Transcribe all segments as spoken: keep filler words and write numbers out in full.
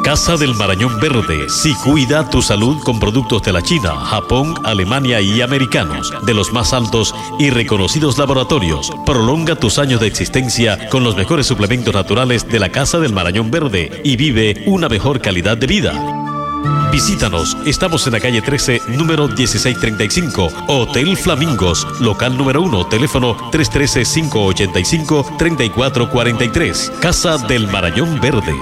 Casa del Marañón Verde. Si cuida tu salud con productos de la China, Japón, Alemania y americanos, de los más altos y reconocidos laboratorios. Prolonga tus años de existencia con los mejores suplementos naturales de la Casa del Marañón Verde y vive una mejor calidad de vida. Visítanos, estamos en la calle trece, número dieciséis treinta y cinco, Hotel Flamingos, local número uno, teléfono tres uno tres, cinco ocho cinco, tres cuatro cuatro tres, Casa del Marañón Verde.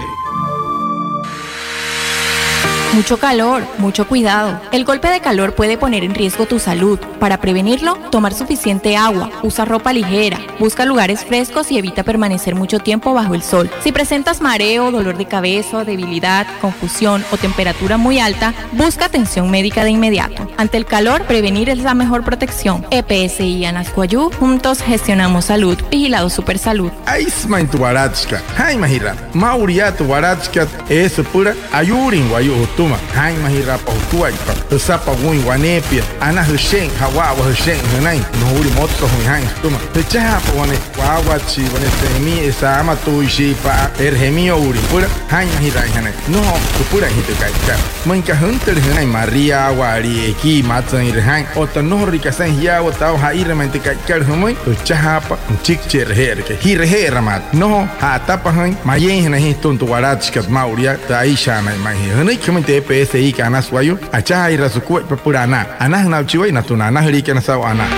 Mucho calor, mucho cuidado. El golpe de calor puede poner en riesgo tu salud. Para prevenirlo, tomar suficiente agua, usa ropa ligera, busca lugares frescos y evita permanecer mucho tiempo bajo el sol. Si presentas mareo, dolor de cabeza, debilidad, confusión o temperatura muy alta, busca atención médica de inmediato. Ante el calor, prevenir es la mejor protección. E P S I Anascoayú, juntos gestionamos salud. Vigilado Supersalud. Aismain tu Guarachka, Jaime Gira, Mauria tu Guarachka, es pura ayurin guayu. Tuma, hai mahira pa tuai pa, sapa gui wanepia, ana hushen, hawa wa hushen, hanai, no uri motto hui hai, tuma. Te chaha pa wane, wawa chi wane semi esa ama tu ishi pa erhemi uri pura, hai mahira hanai. No, tu pura hite kai ka. Manka hunter hanai Maria wari eki matsan ir hai, ota no rika san hiya wa tau ha iramente kai kar humoi, tu chaha pa chik cher her ke hir her mat. No, ha tapa hai, mayen hanai tontu warachkat mauria ta aisha mai mai. Hanai kmente E P S I que anas wayu acha ira su kuat papura ana anas na chiwai na tuna ana hri que na saw ana.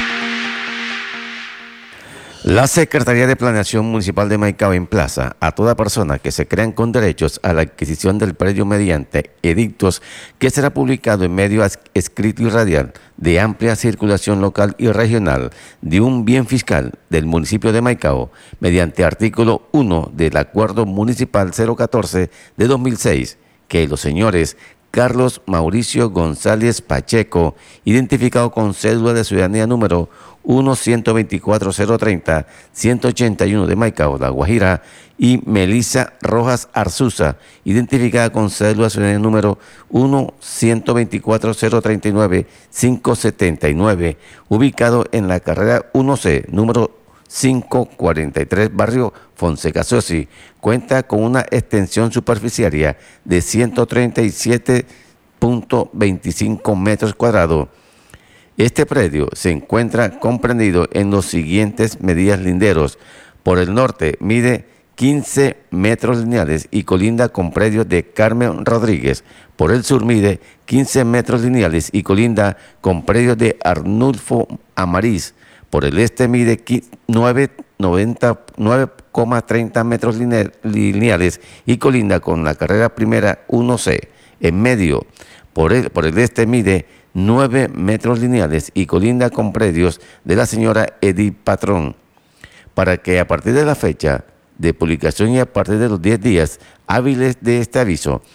La Secretaría de Planeación Municipal de Maicao emplaza a toda persona que se crean con derechos a la adquisición del predio mediante edictos que será publicado en medio escrito y radial de amplia circulación local y regional de un bien fiscal del municipio de Maicao mediante artículo uno del Acuerdo Municipal cero catorce de dos mil seis, que los señores Carlos Mauricio González Pacheco, identificado con cédula de ciudadanía número uno ciento veinticuatro cero treinta ciento ochenta y uno de Maicao, La Guajira, y Melissa Rojas Arzuza, identificada con cédula de ciudadanía número uno ciento veinticuatro cero treinta y nueve quinientos setenta y nueve, ubicado en la carrera uno C, número quinientos cuarenta y tres, barrio Fonseca Sosi, cuenta con una extensión superficiaria de ciento treinta y siete punto veinticinco metros cuadrados. Este predio se encuentra comprendido en los siguientes medidas linderos. Por el norte mide quince metros lineales y colinda con predios de Carmen Rodríguez. Por el sur mide quince metros lineales y colinda con predios de Arnulfo Amariz. Por el este mide nueve coma treinta metros lineales y colinda con la carrera primera uno C. En medio, por el, por el este mide nueve metros lineales y colinda con predios de la señora Edith Patrón. Para que a partir de la fecha de publicación y a partir de los diez días hábiles de este aviso,